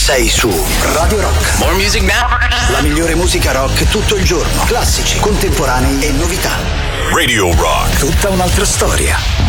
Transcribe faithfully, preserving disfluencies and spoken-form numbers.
Sei su Radio Rock. More music now. La migliore musica rock tutto il giorno. Classici, contemporanei e novità. Radio Rock. Tutta un'altra storia.